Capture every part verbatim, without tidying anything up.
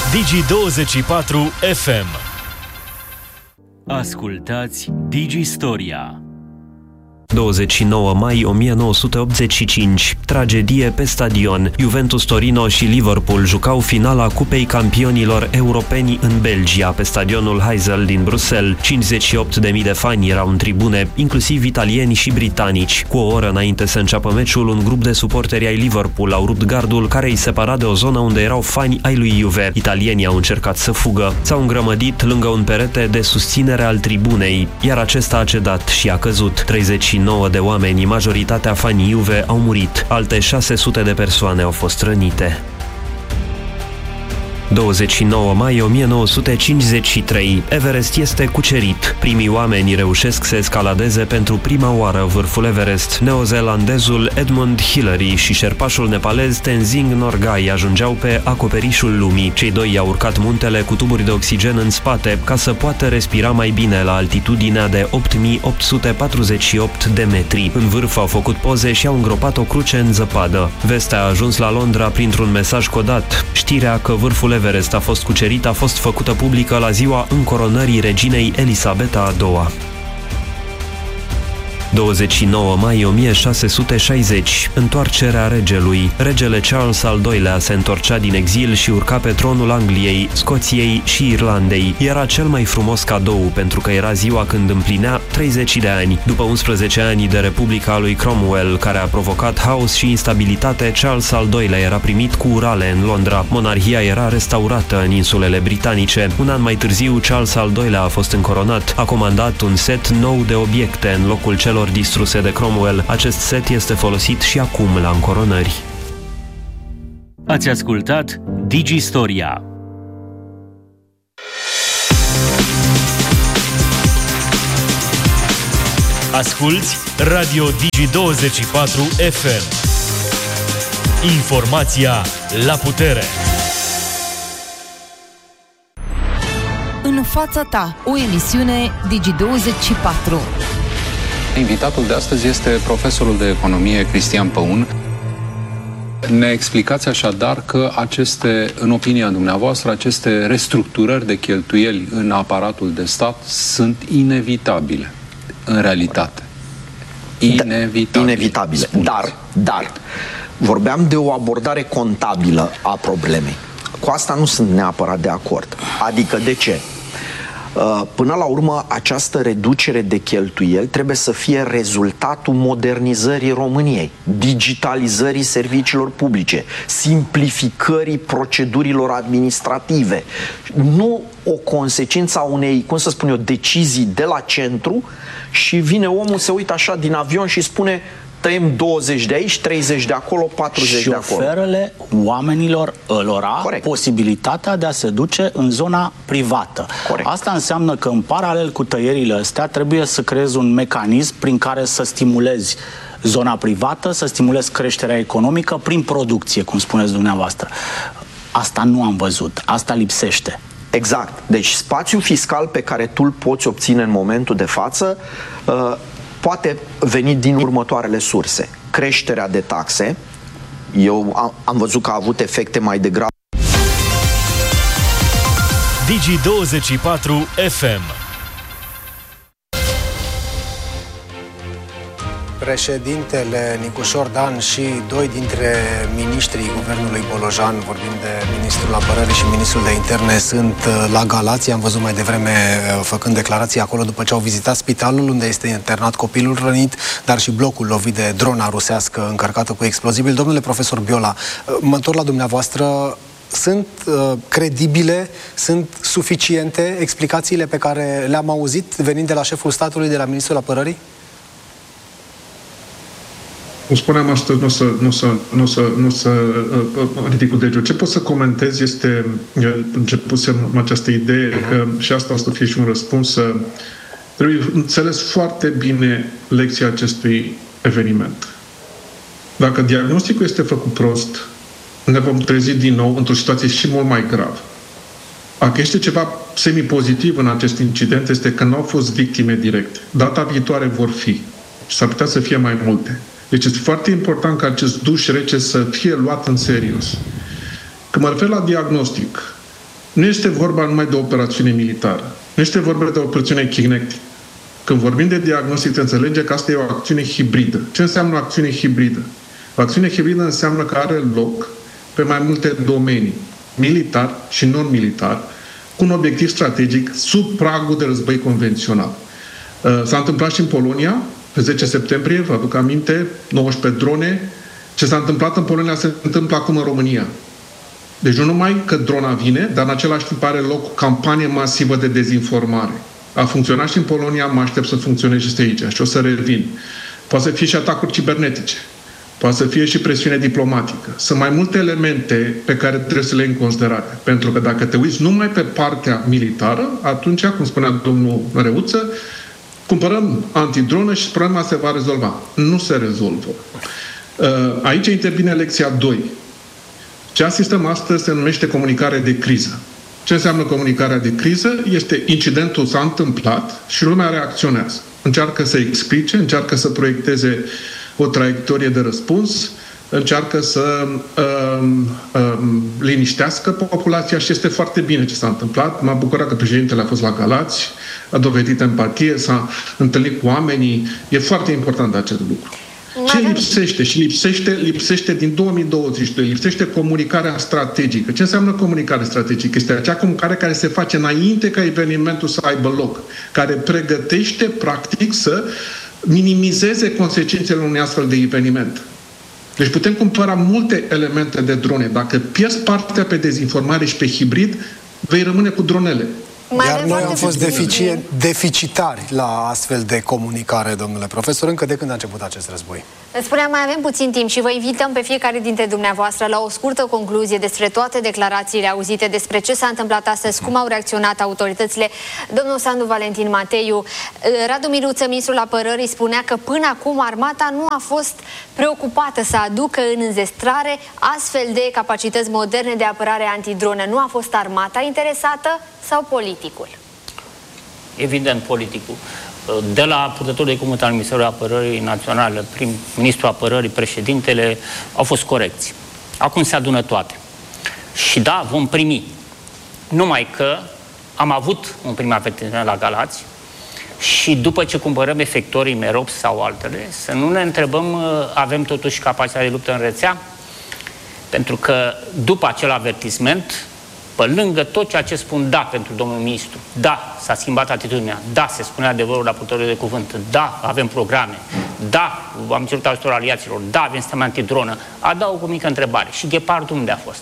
Digi douăzeci și patru F M. Ascultați Digistoria. douăzeci și nouă mai o mie nouă sute optzeci și cinci. Tragedie pe stadion. Juventus Torino și Liverpool jucau finala Cupei Campionilor Europeni în Belgia, pe stadionul Heysel din Bruxelles. cincizeci și opt de mii de fani erau în tribune, inclusiv italieni și britanici. Cu o oră înainte să înceapă meciul, un grup de suporteri ai Liverpool au rupt gardul care îi separa de o zonă unde erau fani ai lui Juve. Italienii au încercat să fugă. S-au îngrămădit lângă un perete de susținere al tribunei, iar acesta a cedat și a căzut. treizeci și nouă de oameni, majoritatea fanii Juve, au murit. Alte șase sute de persoane au fost rănite. douăzeci și nouă mai o mie nouă sute cincizeci și trei. Everest este cucerit. Primii oameni reușesc să escaladeze pentru prima oară vârful Everest. Neozeelandezul Edmund Hillary și șerpașul nepalez Tenzing Norgay ajungeau pe acoperișul lumii. Cei doi i-au urcat muntele cu tuburi de oxigen în spate ca să poată respira mai bine la altitudinea de opt mii opt sute patruzeci și opt de metri. În vârf au făcut poze și au îngropat o cruce în zăpadă. Vestea a ajuns la Londra printr-un mesaj codat. Știrea că vârful Everest a fost cucerit a fost făcută publică la ziua încoronării reginei Elisabeta a doua. douăzeci și nouă mai o mie șase sute șaizeci. Întoarcerea regelui. Regele Charles al doilea se întorcea din exil și urca pe tronul Angliei, Scoției și Irlandei. Era cel mai frumos cadou pentru că era ziua când împlinea treizeci de ani. După unsprezece ani de Republica lui Cromwell, care a provocat haos și instabilitate, Charles al doilea era primit cu urale în Londra. Monarhia era restaurată în insulele britanice. Un an mai târziu, Charles al doilea a fost încoronat. A comandat un set nou de obiecte în locul celor distruse de Cromwell. Acest set este folosit și acum la încoronări. Ați ascultat Digistoria. Asculți Radio Digi douăzeci și patru F M. Informația la putere. În fața ta, o emisiune Digi douăzeci și patru. Invitatul de astăzi este profesorul de economie Cristian Păun. Ne explicați așadar că aceste, în opinia dumneavoastră, aceste restructurări de cheltuieli în aparatul de stat sunt inevitabile, în realitate. Inevitabile. Inevitabile. Dar, dar, vorbeam de o abordare contabilă a problemei. Cu asta nu sunt neapărat de acord. Adică de ce? Până la urmă, această reducere de cheltuieli trebuie să fie rezultatul modernizării României, digitalizării serviciilor publice, simplificării procedurilor administrative. Nu o consecință a unei, cum să spun eu, decizii de la centru și vine omul, se uită așa din avion și spune: tăiem douăzeci de aici, treizeci de acolo, patruzeci și de acolo. Și oferă oamenilor lor Corect. posibilitatea de a se duce în zona privată. Corect. Asta înseamnă că în paralel cu tăierile astea trebuie să creezi un mecanism prin care să stimulezi zona privată, să stimulezi creșterea economică prin producție, cum spuneți dumneavoastră. Asta nu am văzut, asta lipsește. Exact. Deci spațiul fiscal pe care tu îl poți obține în momentul de față uh, poate veni din următoarele surse. Creșterea de taxe. Eu am, am văzut că a avut efecte mai degrabă. Digi douăzeci și patru F M. Președintele Nicușor Dan și doi dintre miniștrii guvernului Bolojan, vorbim de ministrul apărării și ministrul de interne, sunt la Galați. Am văzut mai devreme făcând declarații acolo după ce au vizitat spitalul unde este internat copilul rănit, dar și blocul lovit de drona rusească încărcată cu explozibil. Domnule profesor Biola, mă întorc la dumneavoastră. Sunt uh, credibile, sunt suficiente explicațiile pe care le-am auzit venind de la șeful statului, de la ministrul apărării? Cum spuneam astăzi, nu o să, nu să, nu să, nu să uh, ridic cu degetul. Ce pot să comentez este, începusem această idee, că, și asta o să fie și un răspuns, să trebuie înțeles foarte bine lecția acestui eveniment. Dacă diagnosticul este făcut prost, ne vom trezi din nou într-o situație și mult mai gravă. Dacă este ceva semi-pozitiv în acest incident, este că nu au fost victime directe. Data viitoare vor fi. Și s-ar putea să fie mai multe. Deci este foarte important ca acest duș rece să fie luat în serios. Când mă refer la diagnostic, nu este vorba numai de o operațiune militară. Nu este vorba de o operațiune kinetic. Când vorbim de diagnostic, se înțelege că asta e o acțiune hibridă. Ce înseamnă o acțiune hibridă? O acțiune hibridă înseamnă că are loc pe mai multe domenii, militar și non-militar, cu un obiectiv strategic sub pragul de război convențional. S-a întâmplat și în Polonia, pe zece septembrie, vă aduc aminte, nouăsprezece drone. Ce s-a întâmplat în Polonia se întâmplă acum în România. Deci nu numai că drona vine, dar în același timp are loc o campanie masivă de dezinformare. A funcționat și în Polonia, mă aștept să funcționeze și aici și o să revin. Poate să fie și atacuri cibernetice, poate să fie și presiune diplomatică. Sunt mai multe elemente pe care trebuie să le iei în considerare. Pentru că dacă te uiți numai pe partea militară, atunci, cum spunea domnul Reuță, cumpărăm antidronă și problema se va rezolva. Nu se rezolvă. Aici intervine lecția doi. Ce asistăm astăzi se numește comunicare de criză. Ce înseamnă comunicarea de criză? Este incidentul s-a întâmplat și lumea reacționează. Încearcă să explice, încearcă să proiecteze o traiectorie de răspuns, încearcă să um, um, liniștească populația și este foarte bine ce s-a întâmplat. M-a bucurat că președintele a fost la Galați, a dovedit empatie, s-a întâlnit cu oamenii. E foarte important acest lucru. Ce lipsește? Și lipsește, lipsește din două mii douăzeci și doi, lipsește comunicarea strategică. Ce înseamnă comunicare strategică? Este acea comunicare care se face înainte ca evenimentul să aibă loc, care pregătește, practic, să minimizeze consecințele unui astfel de eveniment. Deci putem cumpăra multe elemente de drone. Dacă pierzi partea pe dezinformare și pe hibrid, vei rămâne cu dronele. Iar noi am fost deficient, deficitari la astfel de comunicare, domnule profesor, încă de când a început acest război. Spuneam, mai avem puțin timp și vă invităm pe fiecare dintre dumneavoastră la o scurtă concluzie despre toate declarațiile auzite, despre ce s-a întâmplat astăzi, cum au reacționat autoritățile. Domnul Sandu Valentin Mateiu, Radu Miluță, ministrul apărării, spunea că până acum armata nu a fost preocupată să aducă în înzestrare astfel de capacități moderne de apărare antidronă. Nu a fost armata interesată sau politicul? Evident, politicul. De la purtătorul de cuvânt al Ministerului Apărării Naționale, prim ministrul apărării, președintele, au fost corecți. Acum se adună toate. Și da, vom primi. Numai că am avut un prim avertisment la Galați și după ce cumpărăm efectorii Merops sau altele, să nu ne întrebăm, avem totuși capacitatea de luptă în rețea? Pentru că după acel avertisment, pe lângă tot ceea ce spun, da, pentru domnul ministru, da, s-a schimbat atitudinea, da, se spune adevărul la purtătorul de cuvânt, da, avem programe, da, am cerut ajutor aliaților, da, avem sistem antidronă, adaug o mică întrebare. Și Ghepardul unde a fost?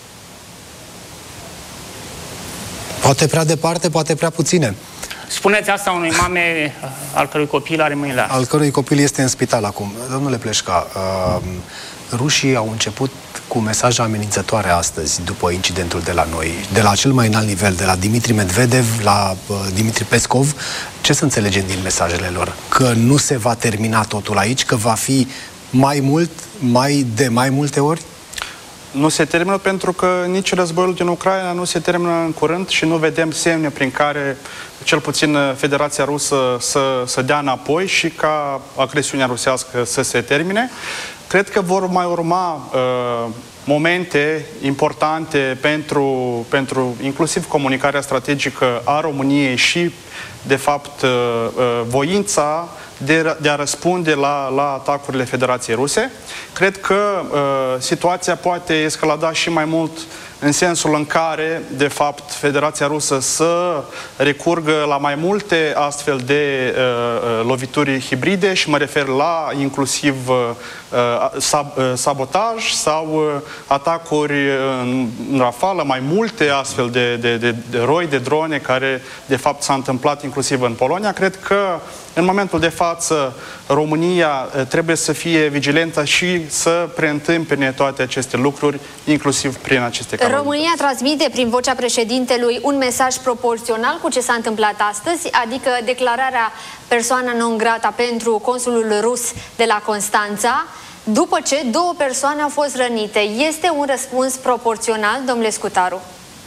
Poate prea departe, poate prea puține. Spuneți asta unei mame al cărui copil are mâinile arse. Al cărui copil este în spital acum. Domnule Pleșca, uh, rușii au început cu mesaje amenințătoare astăzi, după incidentul de la noi, de la cel mai înalt nivel, de la Dimitri Medvedev la uh, Dimitri Pescov. Ce să înțelegem din mesajele lor? Că nu se va termina totul aici, că va fi mai mult, mai de mai multe ori? Nu se termină pentru că nici războiul din Ucraina nu se termină în curând și nu vedem semne prin care, cel puțin, Federația Rusă să, să dea înapoi și ca agresiunea rusească să se termine. Cred că vor mai urma uh, momente importante pentru, pentru inclusiv comunicarea strategică a României și, de fapt, uh, uh, voința de, de a răspunde la, la atacurile Federației Ruse. Cred că uh, situația poate escalada și mai mult în sensul în care, de fapt, Federația Rusă să recurgă la mai multe astfel de uh, lovituri hibride și mă refer la inclusiv uh, sab uh, sabotaj sau uh, atacuri în, în rafală, mai multe astfel de, de, de, de roi de drone care, de fapt, s-a întâmplat inclusiv în Polonia. Cred că în momentul de față, România trebuie să fie vigilentă și să preîntâmpine toate aceste lucruri, inclusiv prin aceste canale. România transmite prin vocea președintelui un mesaj proporțional cu ce s-a întâmplat astăzi, adică declararea persoana non grata pentru consulul rus de la Constanța, după ce două persoane au fost rănite. Este un răspuns proporțional, domnule Scutaru?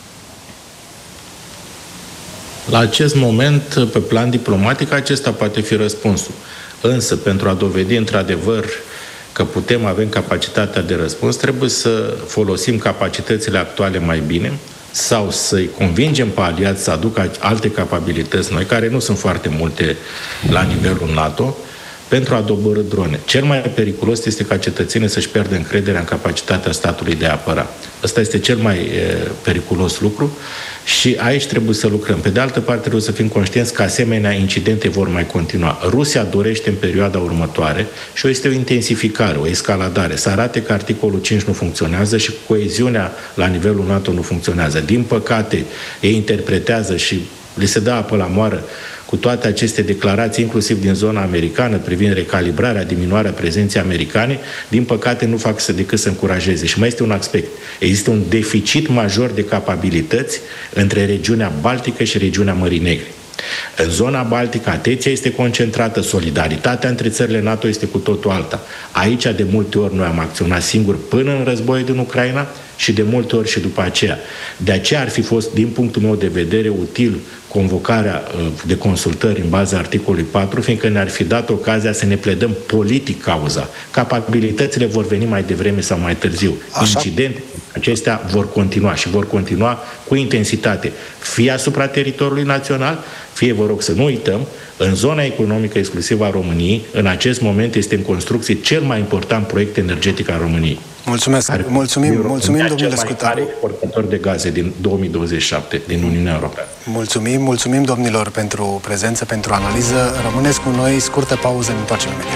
La acest moment, pe plan diplomatic, acesta poate fi răspunsul. Însă, pentru a dovedi într-adevăr că putem, avem capacitatea de răspuns, trebuie să folosim capacitățile actuale mai bine, sau să-i convingem pe aliați să aducă alte capabilități noi, care nu sunt foarte multe la nivelul NATO, pentru a doborî drone. Cel mai periculos este ca cetățenii să-și pierdă încrederea în capacitatea statului de a apăra. Ăsta este cel mai e, periculos lucru și aici trebuie să lucrăm. Pe de altă parte, trebuie să fim conștienți că asemenea incidente vor mai continua. Rusia dorește în perioada următoare și este o intensificare, o escaladare, să arate că articolul cinci nu funcționează și coeziunea la nivelul NATO nu funcționează. Din păcate, ei interpretează și li se dă apă la moară cu toate aceste declarații, inclusiv din zona americană, privind recalibrarea, diminuarea prezenței americane, din păcate nu fac să decât să încurajeze. Și mai este un aspect. Există un deficit major de capabilități între regiunea Baltică și regiunea Mării Negre. În zona Baltică, atenția este concentrată, solidaritatea între țările NATO este cu totul alta. Aici, de multe ori, noi am acționat singuri până în războiul din Ucraina și de multe ori și după aceea. De aceea ar fi fost, din punctul meu de vedere, util convocarea de consultări în baza articolului patru, fiindcă ne-ar fi dat ocazia să ne pledăm politic cauza. Capabilitățile vor veni mai devreme sau mai târziu. Așa. Incidente acestea vor continua și vor continua cu intensitate, fie asupra teritoriului național, fie, vă rog să nu uităm, în zona economică exclusivă a României, în acest moment este în construcție cel mai important proiect energetic al României. Mulțumesc, Are mulțumim, mulțumim, domnule Scutaru. Exportator de gaze din două mii douăzeci și șapte din Uniunea Europeană. Mulțumim, mulțumim domnilor pentru prezență, pentru analiză. Rămâneți cu noi, scurtă pauză, ne întoarcem imediat.